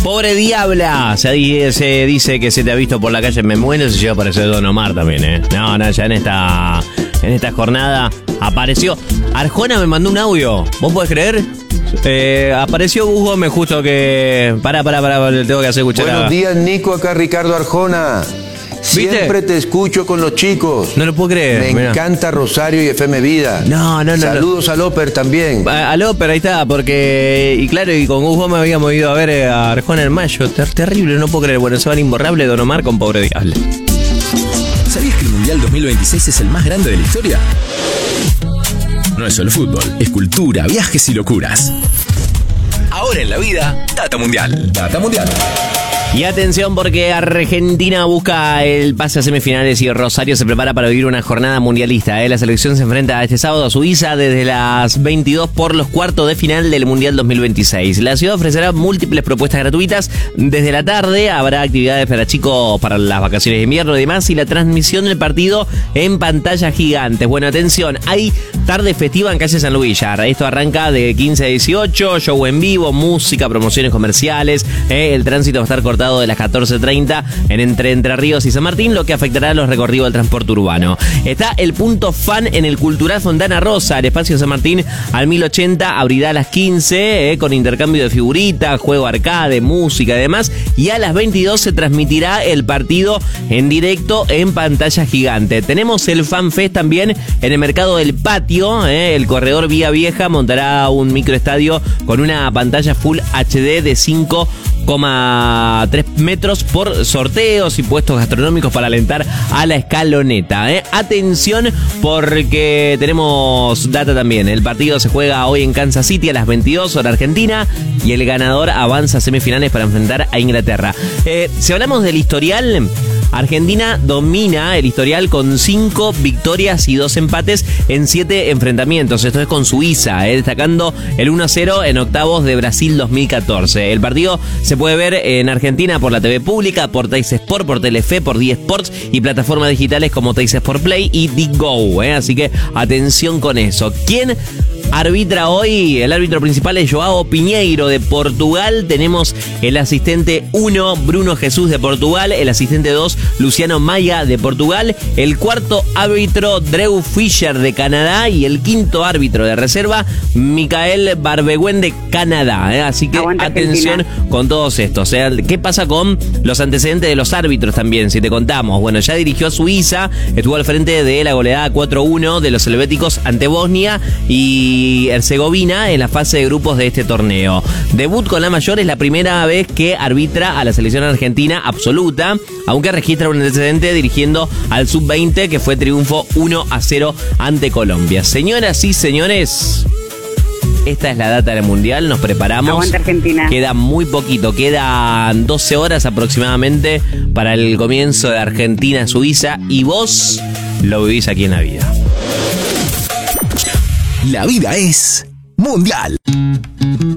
Pobre Diabla. Se dice que se te ha visto por la calle en Memueno. Se lleva a aparecer Don Omar también, ¿eh? No, ya en esta jornada apareció. Arjona me mandó un audio. ¿Vos podés creer? Apareció Hugo, me justo que... Pará, tengo que hacer escuchar. Buenos días, Nico, acá Ricardo Arjona. Siempre te escucho con los chicos. No lo puedo creer. Me encanta Rosario y FM Vida. No. Saludos a Loper también. A Loper, ahí está, porque... Y claro, y con Hugo me habíamos ido a ver a Arjona en mayo. Terrible, no puedo creer. Bueno, se van imborrable Don Omar con Pobre Diablo. ¿Sabías que el Mundial 2026 es el más grande de la historia? No es solo fútbol, es cultura, viajes y locuras. Ahora en la vida, Data Mundial. Data Mundial. Y atención porque Argentina busca el pase a semifinales y Rosario se prepara para vivir una jornada mundialista. La selección se enfrenta este sábado a Suiza desde las 22 por los cuartos de final del Mundial 2026. La ciudad ofrecerá múltiples propuestas gratuitas. Desde la tarde habrá actividades para chicos para las vacaciones de invierno y demás, y la transmisión del partido en pantallas gigantes. Bueno, atención, hay tarde festiva en calle San Luis. Esto arranca de 15 a 18, show en vivo, música, promociones comerciales. El tránsito va a estar cortado de las 14:30 entre Ríos y San Martín, lo que afectará a los recorridos del transporte urbano. Está el punto fan en el Cultural Fontana Rosa. El espacio de San Martín al 1080 abrirá a las 15 con intercambio de figuritas, juego arcade, música y demás. Y a las 22 se transmitirá el partido en directo en pantalla gigante. Tenemos el Fan Fest también en el Mercado del Patio. El corredor Vía Vieja montará un microestadio con una pantalla Full HD de 5,3 metros por sorteos y puestos gastronómicos para alentar a la escaloneta. Atención porque tenemos data también. El partido se juega hoy en Kansas City a las 22 hora Argentina y el ganador avanza a semifinales para enfrentar a Inglaterra. Si hablamos del historial, Argentina domina el historial con 5 victorias y 2 empates en 7 enfrentamientos. Esto es con Suiza, destacando el 1-0 en octavos de Brasil 2014. El partido se puede ver en Argentina por la TV pública, por Teis Sport, por Telefe, por D Sports y plataformas digitales como Teis Sport Play y Digo. Así que atención con eso. ¿Quién arbitra hoy? El árbitro principal es Joao Pinheiro de Portugal. Tenemos el asistente 1, Bruno Jesús de Portugal. El asistente 2, Luciano Maia de Portugal. El cuarto árbitro, Drew Fisher de Canadá. Y el quinto árbitro de reserva, Michael Barbegüen de Canadá. Así que aguanta atención Argentina con todos estos. ¿Qué pasa con los antecedentes de los árbitros también? Si te contamos. Bueno, ya dirigió a Suiza. Estuvo al frente de la goleada 4-1 de los helvéticos ante Bosnia y Herzegovina en la fase de grupos de este torneo. Debut con la mayor, es la primera vez que arbitra a la selección argentina absoluta, aunque registra un antecedente dirigiendo al sub-20 que fue triunfo 1-0 ante Colombia. Señoras y señores, esta es la data del Mundial, nos preparamos. Aguanta Argentina. Queda muy poquito, quedan 12 horas aproximadamente para el comienzo de Argentina-Suiza y vos lo vivís aquí en la vida. La vida es mundial.